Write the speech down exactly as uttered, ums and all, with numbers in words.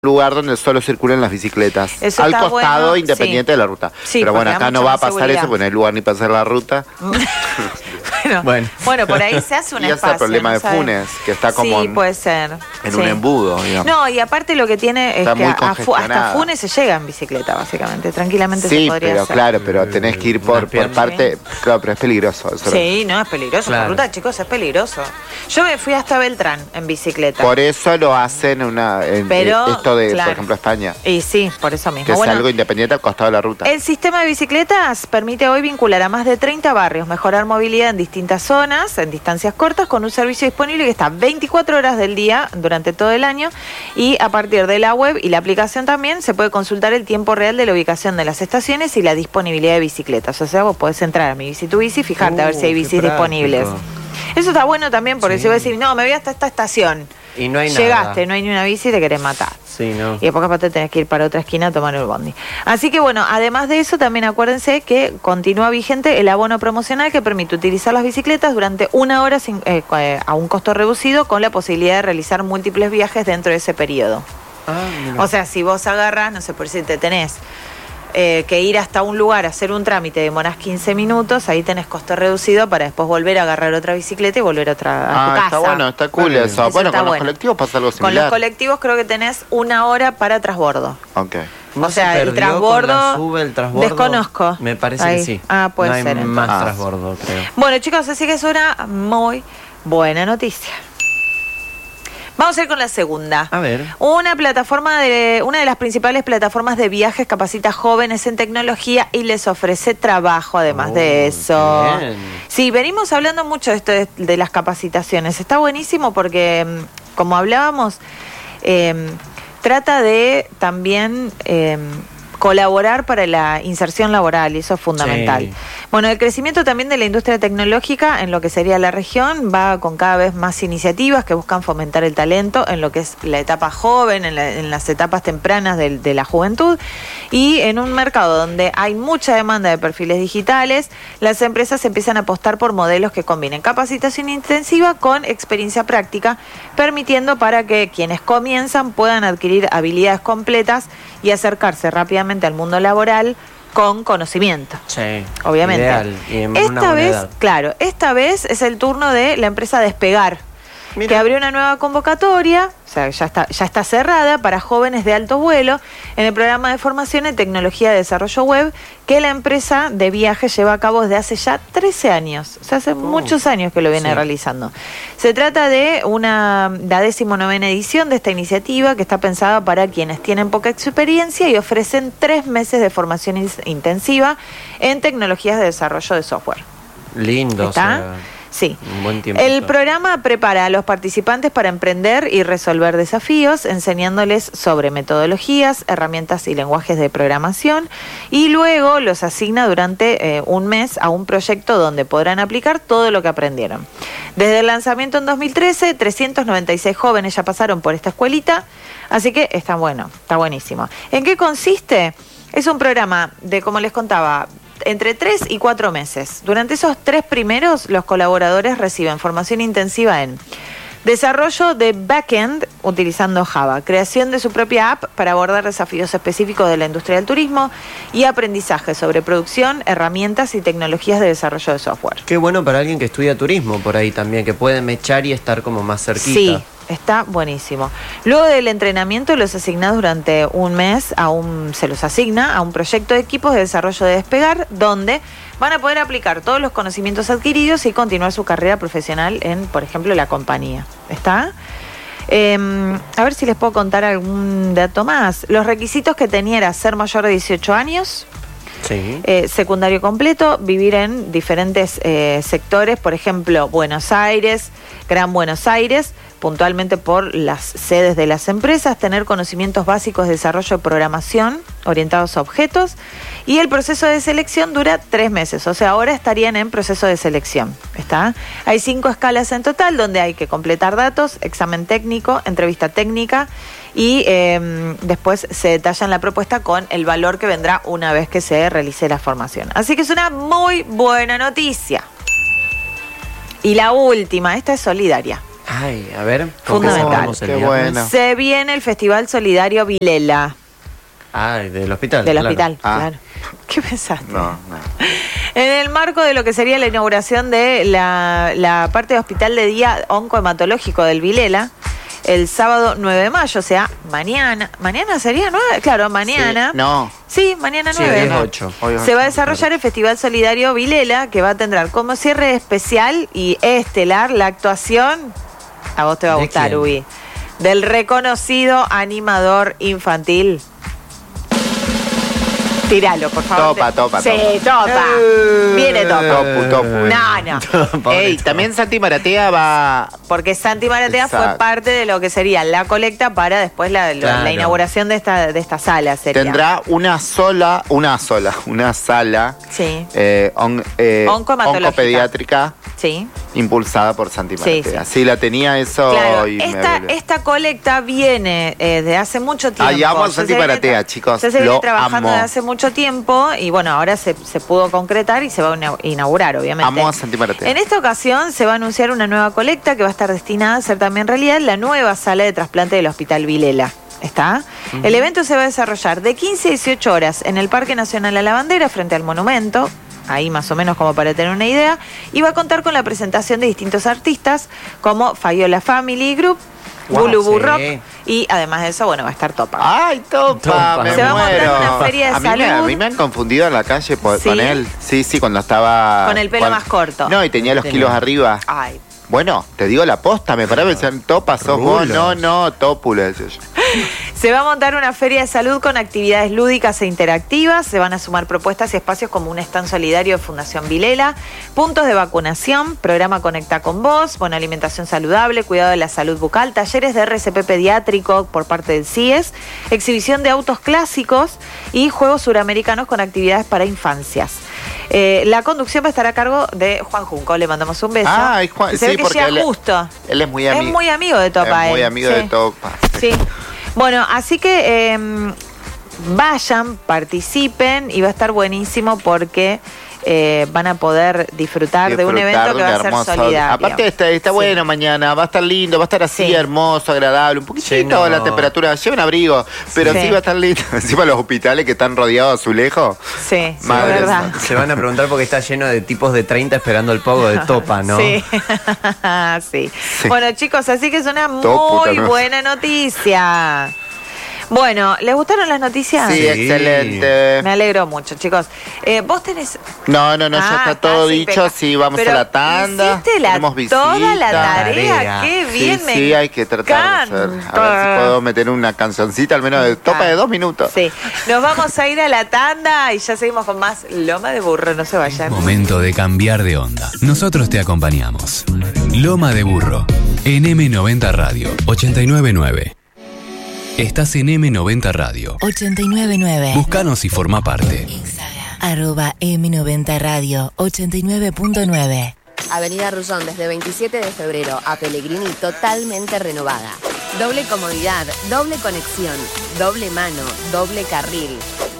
lugar donde solo circulen las bicicletas. Eso al está costado, bueno, independiente sí. de la ruta. Sí, pero bueno, porque da acá no mucha va a más pasar seguridad. eso, porque no hay lugar ni para hacer la ruta. Bueno, Bueno. bueno, por ahí se hace un Y ese es el espacio. problema ¿no de sabes? Funes, que está como Sí, en, puede ser. en Sí. un embudo, digamos. No, y aparte lo que tiene es Está que muy a- a Fu- hasta congestionada. Funes se llega en bicicleta, básicamente. Tranquilamente se Sí, podría pero hacer. claro, pero tenés que ir por, Unas por piernas. parte. Claro, pero es peligroso. Eso Sí, no, es peligroso. Claro. La ruta, chicos, es peligroso. Yo me fui hasta Beltrán en bicicleta. Por eso lo hacen una, en, Pero, eh, esto de, claro. por ejemplo, España, Y sí, por eso mismo. que Bueno, es algo independiente al costado de la ruta. el sistema de bicicletas permite hoy vincular a más de treinta barrios, mejorar movilidad en distintas zonas, en distancias cortas, con un servicio disponible que está veinticuatro horas del día durante todo el año, y a partir de la web y la aplicación también se puede consultar el tiempo real de la ubicación de las estaciones y la disponibilidad de bicicletas. O sea, vos podés entrar a Mi Bici Tu Bici y fijarte a ver Uh, si hay qué bicis práctico. disponibles. Eso está bueno también porque Sí. si vos decís, no, me voy hasta esta estación. Y no hay Llegaste, nada. no hay ni una bici y te querés matar. Sí, no. Y después capaz te tenés que ir para otra esquina a tomar el bondi. Así que bueno, además de eso, también acuérdense que continúa vigente el abono promocional que permite utilizar las bicicletas durante una hora sin, eh, eh, a un costo reducido, con la posibilidad de realizar múltiples viajes dentro de ese periodo. Ah, mira. O sea, si vos agarras, no sé, por si te tenés eh, que ir hasta un lugar a hacer un trámite, demorás quince minutos, ahí tenés costo reducido para después volver a agarrar otra bicicleta y volver otra, a tu Ah, casa. está bueno, está cool Está bien. eso. Eso Bueno, está con los bueno. colectivos pasa algo Con similar. los colectivos creo que tenés una hora para transbordo. Ok. ¿No o sea, se el perdió transbordo, con la sube, el transbordo? desconozco. Me parece Ahí. que sí. Ah, puede no hay ser, entonces. más Ah. transbordo, creo. Bueno, chicos, así que es una muy buena noticia. Vamos a ir con la segunda. A ver. Una plataforma de, una de las principales plataformas de viajes capacita jóvenes en tecnología y les ofrece trabajo además Oh, de eso. bien. Sí, venimos hablando mucho de esto de, de las capacitaciones. Está buenísimo porque, mm, como hablábamos, eh, trata de también eh, colaborar para la inserción laboral, y eso es fundamental. Sí. Bueno, el crecimiento también de la industria tecnológica en lo que sería la región va con cada vez más iniciativas que buscan fomentar el talento en lo que es la etapa joven, en, la- en las etapas tempranas de, de la juventud, y en un mercado donde hay mucha demanda de perfiles digitales, las empresas empiezan a apostar por modelos que combinen capacitación intensiva con experiencia práctica, permitiendo para que quienes comienzan puedan adquirir habilidades completas y acercarse rápidamente al mundo laboral con conocimiento. Sí. Obviamente. Ideal. Y en una Esta buena vez, edad. claro, esta vez es el turno de la empresa Despegar, Mira. que abrió una nueva convocatoria, o sea, ya está, ya está cerrada, para jóvenes de alto vuelo en el programa de formación en tecnología de desarrollo web que la empresa de viajes lleva a cabo desde hace ya trece años. O sea, hace muchos años que lo viene sí. realizando. Se trata de una, la decimonovena edición de esta iniciativa, que está pensada para quienes tienen poca experiencia y ofrecen tres meses de formación in- intensiva en tecnologías de desarrollo de software. Lindo, ¿Está? o sea, Sí. un buen tiempo. El programa prepara a los participantes para emprender y resolver desafíos, enseñándoles sobre metodologías, herramientas y lenguajes de programación, y luego los asigna durante eh, un mes a un proyecto donde podrán aplicar todo lo que aprendieron. Desde el lanzamiento en dos mil trece, trescientos noventa y seis jóvenes ya pasaron por esta escuelita, así que está bueno, está buenísimo. ¿En qué consiste? Es un programa de, como les contaba, entre tres y cuatro meses. Durante esos tres primeros, los colaboradores reciben formación intensiva en desarrollo de backend utilizando Java, creación de su propia app para abordar desafíos específicos de la industria del turismo y aprendizaje sobre producción, herramientas y tecnologías de desarrollo de software. Qué bueno para alguien que estudia turismo por ahí también, que puede mechar y estar como más cerquita. Sí, está buenísimo. Luego del entrenamiento, los asignados durante un mes, a un, se los asigna a un proyecto de equipos de desarrollo de Despegar, donde van a poder aplicar todos los conocimientos adquiridos y continuar su carrera profesional en, por ejemplo, la compañía. ¿Está? Eh, a ver si les puedo contar algún dato más. Los requisitos que tenía era ser mayor de dieciocho años, Sí. Eh, secundario completo, vivir en diferentes eh, sectores, por ejemplo, Buenos Aires, Gran Buenos Aires, puntualmente por las sedes de las empresas, tener conocimientos básicos de desarrollo de programación orientados a objetos, y el proceso de selección dura tres meses, o sea, ahora estarían en proceso de selección. ¿Está? Hay cinco escalas en total donde hay que completar datos, examen técnico, entrevista técnica, y eh, después se detalla en la propuesta con el valor que vendrá una vez que se realice la formación. Así que es una muy buena noticia. Y la última, esta es solidaria. Ay, a ver. Fundamental. ¿cómo se Qué llama? bueno. Se viene el Festival Solidario Vilela. Ay, del hospital. Del claro. hospital, Ah. claro. ¿Qué pensaste? No, no. En el marco de lo que sería la inauguración de la, la parte de hospital de día oncohematológico del Vilela, el sábado nueve de mayo, o sea, mañana. ¿Mañana sería nueve? Claro, mañana. Sí, no. Sí, mañana Sí, nueve. diez ocho. Hoy Se va a ocho, desarrollar el Festival Solidario Vilela, que va a tener como cierre especial y estelar la actuación, a vos te va a ¿De gustar, quién? Ubi, del reconocido animador infantil. Tíralo, por favor. Topa, topa, Sí, topa. topa. Eh. Viene topa. Topu, topu. No, no. Pobre Ey, Topa. también Santi Maratea va. Porque Santi Maratea fue Exacto. parte de lo que sería la colecta para después la, la- Claro. la inauguración de esta, de esta sala. Sería. Tendrá una sola, una sola, una sala Sí, eh, on- eh, Oncohematológica. oncopediátrica sí. impulsada por Santi Sí, Maratea. sí. Sí, la tenía eso Claro, y me esta, volvió. esta colecta viene eh, de hace mucho tiempo. Ay, amo a Ya Santi se viene Maratea, tra- chicos, Ya se viene lo trabajando amo. de hace mucho tiempo y bueno, ahora se, se pudo concretar y se va a ina- inaugurar, obviamente. Amo a Santi Maratea. En esta ocasión se va a anunciar una nueva colecta que va a estar destinada a ser también realidad la nueva sala de trasplante del Hospital Vilela. ¿Está? El evento se va a desarrollar de quince a dieciocho horas en el Parque Nacional La Lavandera frente al monumento. Ahí más o menos como para tener una idea. Y va a contar con la presentación de distintos artistas como Fayola Family Group, Wow, Bulu Boo sí. Rock y además de eso, bueno, va a estar Topa. Ay, Topa, Topa. me Se va a montar muero. una feria de a mí me, salud. a mí me han confundido en la calle por- ¿Sí? con él. Sí, sí, cuando estaba... Con el pelo más corto. No, y tenía los Tenía. kilos arriba. Ay. Bueno, te digo la posta, me paraba y me decían, Topa, sos vos. Rulos. No, no, Tópula, decía yo. Se va a montar una feria de salud con actividades lúdicas e interactivas. Se van a sumar propuestas y espacios como un stand solidario de Fundación Vilela, puntos de vacunación, programa Conecta con Vos, buena alimentación saludable, cuidado de la salud bucal, talleres de R C P pediátrico por parte del C I E S, exhibición de autos clásicos y juegos suramericanos con actividades para infancias. Eh, la conducción va a estar a cargo de Juan Junco. Le mandamos un beso. Ay, Juan, Se sí, ve que porque llega él- justo. Él es muy Es amigo. muy amigo de Topa. Es muy él. amigo Sí. de Topa. Sí. Bueno, así que eh, vayan, participen y va a estar buenísimo porque eh, van a poder disfrutar, de un Disfrutar evento de que va un a ser hermoso- solidario. Aparte está, está Sí. bueno mañana, va a estar lindo, va a estar así Sí. hermoso, agradable, un poquitito Lleno. la temperatura, lleven abrigo, pero sí. Sí. va a estar lindo. Encima los hospitales que están rodeados de azulejos. Sí, sí, Madre es verdad. santa. Se van a preguntar porque está lleno de tipos de treinta esperando el pogo de Topa, ¿no? Sí. sí. Sí. Bueno, chicos, así que es una Todo puta muy no. buena noticia. Bueno, ¿les gustaron las noticias? Sí, Sí. excelente. Me alegro mucho, chicos. Eh, ¿Vos tenés...? No, no, no, ya Ah, está todo casi dicho, peca- sí, vamos Pero a la tanda. hiciste la- tenemos visita. toda la tarea, Tarea. qué Sí, bien me sí, hay que tratar de hacer. A ver si encanta. puedo meter una cancioncita, al menos de Topa de dos minutos. Sí, nos vamos a ir a la tanda y ya seguimos con más Loma de Burro, no se vayan. Momento de cambiar de onda. Nosotros te acompañamos. Loma de Burro, en eme noventa Radio, ochenta y nueve punto nueve. Estás en eme noventa Radio. ochenta y nueve punto nueve. Búscanos y forma parte. Instagram. Arroba eme noventa Radio ochenta y nueve punto nueve. Avenida Rullón desde veintisiete de febrero a Pellegrini totalmente renovada. Doble comodidad, doble conexión, doble mano, doble carril.